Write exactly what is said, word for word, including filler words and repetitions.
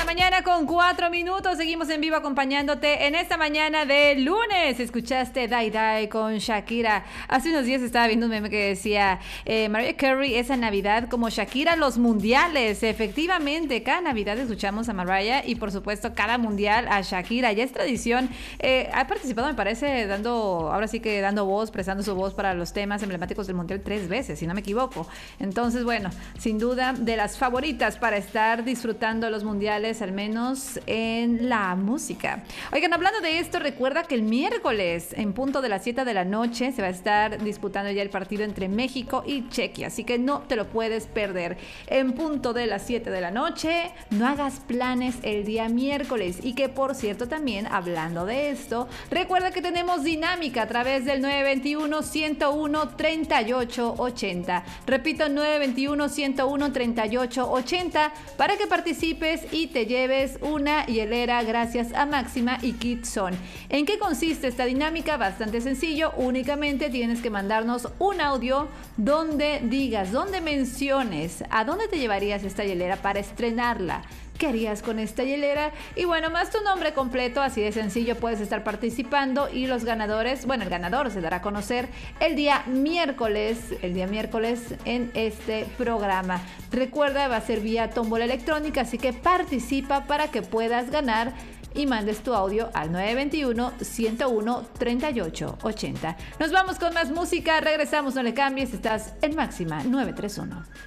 mañana con cuatro minutos. Seguimos en vivo acompañándote en esta mañana de lunes. Escuchaste Die Die con Shakira. Hace unos días estaba viendo un meme que decía eh, Mariah Carey esa Navidad como Shakira los mundiales. Efectivamente, cada Navidad escuchamos a Mariah y por supuesto cada mundial a Shakira. Ya es tradición. Eh, ha participado, me parece, dando, ahora sí que dando voz, prestando su voz para los temas emblemáticos del mundial tres veces, si no me equivoco. Entonces, bueno, sin duda de las favoritas para estar disfrutando los mundiales, al menos en la música. Oigan, hablando de esto, recuerda que el miércoles en punto de las siete de la noche se va a estar disputando ya el partido entre México y Chequia, así que no te lo puedes perder. En punto de las siete de la noche, no hagas planes el día miércoles. Y que por cierto, también hablando de esto, recuerda que tenemos dinámica a través del nueve dos uno, uno cero uno, tres ocho ocho cero. Repito, nueve dos uno, uno cero uno, tres ocho ocho cero para que participes y te lleves una hielera gracias a Máxima y Kidzone. ¿En qué consiste esta dinámica? Bastante sencillo, únicamente tienes que mandarnos un audio donde digas, donde menciones a dónde te llevarías esta hielera para estrenarla. ¿Qué harías con esta hielera? Y bueno, más tu nombre completo, así de sencillo puedes estar participando y los ganadores, bueno, el ganador se dará a conocer el día miércoles, el día miércoles en este programa. Recuerda, va a ser vía tómbola electrónica, así que participa para que puedas ganar y mandes tu audio al nueve dos uno, uno cero uno, tres ocho ocho cero. Nos vamos con más música, regresamos, no le cambies, estás en Máxima nueve tres uno.